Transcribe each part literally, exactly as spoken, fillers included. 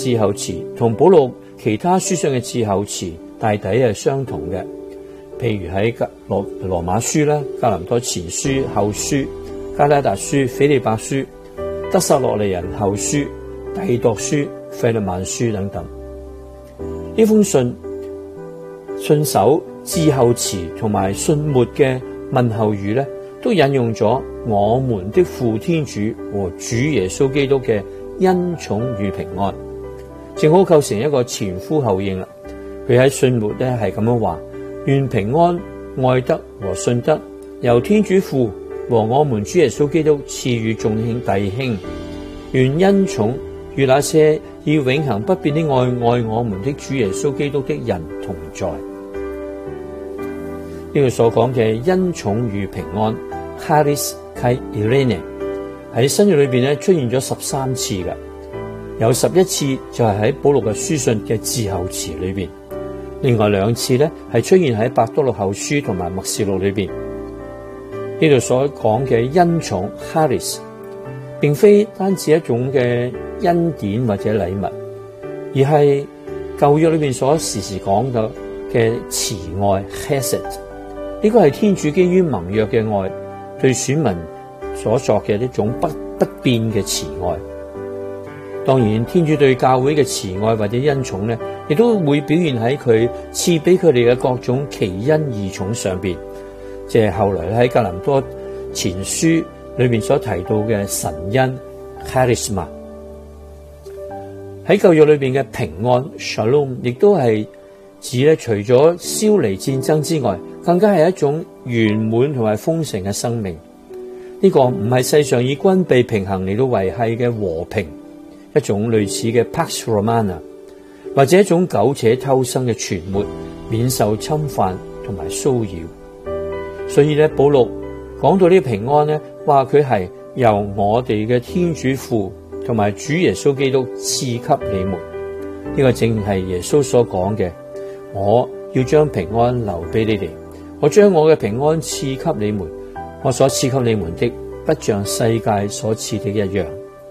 字後詞同保祿其他書信嘅字後詞大抵係相同嘅，譬如喺羅羅馬書啦、格林多前書、後書、加拉達書、腓利伯書、得撒洛尼人後書、提多書、腓利曼書等等。呢封信信首字後詞同埋信末嘅問候語咧，都引用咗我們的父天主和主耶穌基督嘅恩寵與平安，正好構成一個前呼後應啦。佢喺信末咧係咁樣話：願平安、愛德和信德由天主父和我們主耶穌基督賜予眾兄弟兄，願恩寵與那些以永恆不變的愛愛我們的主耶穌基督的人同在。呢度所講嘅恩寵與平安 Charis kai Irene 喺新約裏邊咧出現咗十三次嘅，有十一次就係喺保祿嘅書信嘅字後詞裏邊，另外兩次咧係出現喺伯多祿後書同埋默示錄裏邊。呢度所講嘅恩寵 Charis 並非單止一種嘅恩典或者禮物，而係舊約裏邊所時時講到嘅慈愛 Chesed。呢個係天主基於盟約嘅愛，對選民所作嘅一種不不變嘅慈愛。當然，天主對教會嘅慈愛或者恩寵咧，亦都會表現喺佢賜俾佢哋嘅各種奇恩異寵上邊。即係後來喺格林多前書裏面所提到嘅神恩 Charisma。喺舊約裏邊嘅平安 Shalom， 亦都係指咧除咗消離戰爭之外，更加係一種圓滿同埋豐盛嘅生命。呢、這個唔係世上以軍備平衡嚟到維繫嘅和平，一種類似嘅 Pax Romana， 或者一種苟且偷生嘅存活，免受侵犯同埋騷擾。所以咧，保祿講到呢個平安咧，話佢係由我哋嘅天主父同埋主耶穌基督賜給你們。呢、這個正係耶穌所講嘅，我要將平安留俾你哋。我將我嘅平安賜給你們，我所賜給你們的，不像世界所賜的一樣。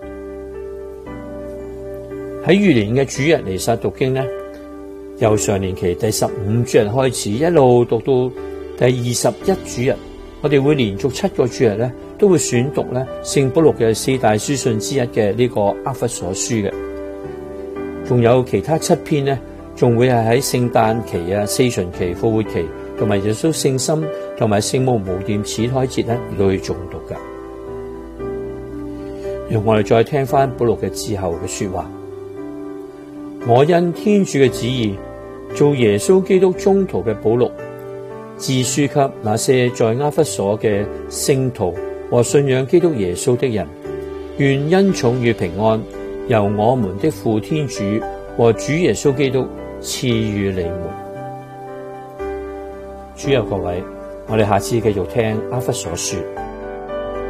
喺逾年嘅主日彌撒讀經呢，由上年期第十五主日開始，一路讀到第二十一主日，我哋會連續七個主日咧，都會選讀咧聖保祿嘅四大書信之一嘅呢個厄弗所書嘅，仲有其他七篇呢，仲會係喺聖誕期啊、四旬期、復活期同埋耶穌聖心同埋聖母無玷始胎節咧，亦都會誦讀噶。讓我哋再聽翻保祿嘅之後嘅說話。我因天主嘅旨意，做耶穌基督宗徒嘅保祿，致書給那些在厄弗所嘅聖徒和信仰基督耶穌的人，願恩寵與平安由我們的父天主和主耶穌基督賜予你們。主佑各位，我哋下次繼續聽厄弗所書。